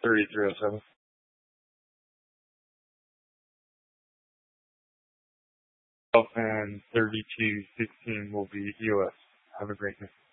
3307. And 3216 will be EOS. Have a great day.